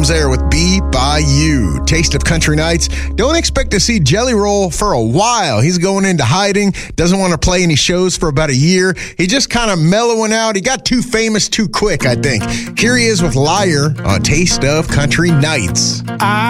there with Be By You. Taste of Country Nights. Don't expect to see Jelly Roll for a while. He's going into hiding. Doesn't want to play any shows for about a year. He just kind of mellowing out. He got too famous too quick, I think. Here he is with Liar on Taste of Country Nights.